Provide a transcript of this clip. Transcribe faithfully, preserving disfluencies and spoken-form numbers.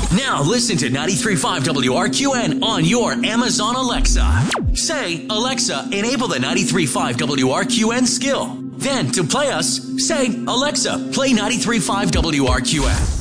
Now listen to ninety-three point five W R Q N on your Amazon Alexa. Say, Alexa, enable the ninety-three point five W R Q N skill. Then, to play us, say, Alexa, play ninety-three point five W R Q N.